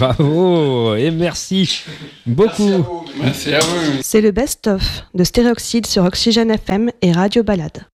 Bravo et merci beaucoup. Merci à vous. C'est le best-of de Stéréoxyde sur Oxygène FM et Radio Balade.